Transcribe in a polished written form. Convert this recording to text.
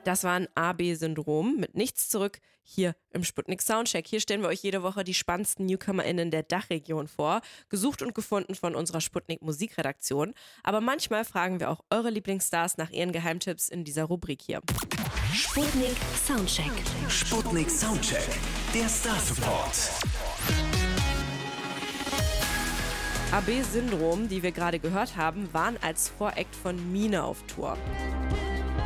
Das war ein AB-Syndrom mit nichts zurück hier im Sputnik Soundcheck. Hier stellen wir euch jede Woche die spannendsten NewcomerInnen der Dachregion vor, gesucht und gefunden von unserer Sputnik Musikredaktion. Aber manchmal fragen wir auch eure Lieblingsstars nach ihren Geheimtipps in dieser Rubrik hier. Sputnik Soundcheck. Sputnik Soundcheck, der Star Support. AB-Syndrom, die wir gerade gehört haben, waren als Voract von Mine auf Tour.